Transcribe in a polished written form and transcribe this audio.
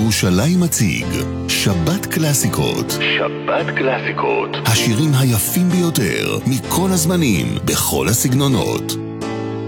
ירושלים מציג שבת קלאסיקות. שבת קלאסיקות. השירים היפים ביותר מכל הזמנים, בכל הסגנונות.